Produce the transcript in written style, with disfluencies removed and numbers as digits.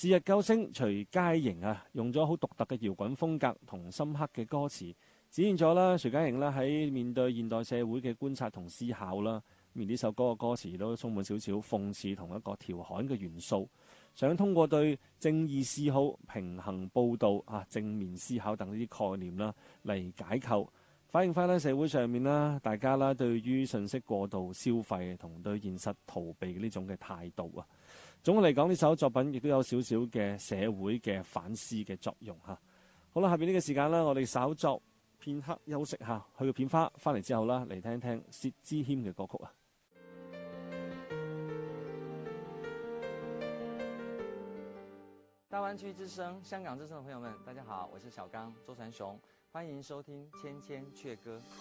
是日救星徐佳瑩啊，用咗好獨特嘅搖滾風格同深刻嘅歌詞，展現咗啦徐佳瑩啦喺面對現代社會嘅觀察同思考啦。而呢首歌嘅歌詞都充滿少少諷刺同一個調侃嘅元素，想通過對正義嗜好、平衡報導啊、正面思考等呢啲概念啦嚟解構，反映翻咧社會上面啦大家啦對於信息過度消費同對現實逃避呢種嘅態度啊。總嘅嚟講，呢首作品亦都有少少嘅社會嘅反思嘅作用嚇。好啦，下邊呢個時間啦，我哋稍作片刻休息下，去個片花翻嚟之後啦，嚟聽聽薛之謙嘅歌曲啊。 大灣區之聲、香港之聲的朋友們，大家好，我是小剛周傳雄，歡迎收聽《千千闕歌》。